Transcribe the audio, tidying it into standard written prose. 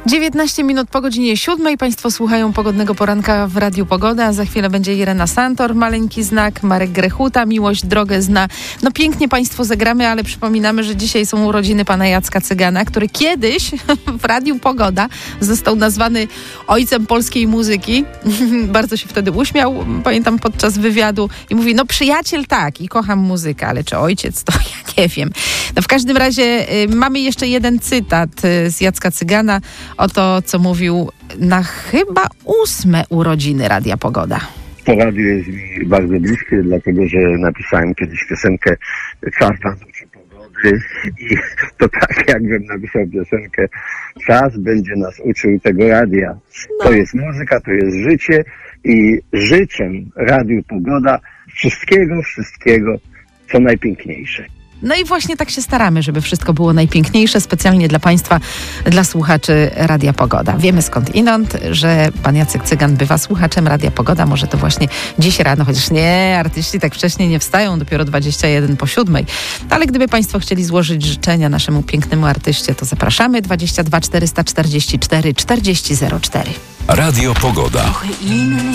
19 minut po godzinie 7. Państwo słuchają Pogodnego Poranka w Radiu Pogoda, a za chwilę będzie Irena Santor, Maleńki Znak, Marek Grechuta, Miłość drogę zna. No pięknie Państwu zagramy, ale przypominamy, że dzisiaj są urodziny pana Jacka Cygana, który kiedyś w Radiu Pogoda został nazwany ojcem polskiej muzyki. Bardzo się wtedy uśmiał, pamiętam, podczas wywiadu i mówi, no przyjaciel tak i kocham muzykę, ale czy ojciec, to ja nie wiem. No w każdym razie mamy jeszcze jeden cytat z Jacka Cygana o to, co mówił na chyba 8. urodziny Radia Pogoda. To radio jest mi bardzo bliskie, dlatego że napisałem kiedyś piosenkę Czas nas uczy pogody i to tak jakbym napisał piosenkę Czas będzie nas uczył tego radia. To jest muzyka, to jest życie i życzę Radiu Pogoda wszystkiego, co najpiękniejsze. No i właśnie tak się staramy, żeby wszystko było najpiękniejsze, specjalnie dla Państwa, dla słuchaczy Radia Pogoda. Wiemy skąd inąd, że pan Jacek Cygan bywa słuchaczem Radia Pogoda. Może to właśnie dziś rano, chociaż nie, artyści tak wcześnie nie wstają, dopiero 21 po 7. Ale gdyby Państwo chcieli złożyć życzenia naszemu pięknemu artyście, to zapraszamy 22 444 4004. Radio Pogoda.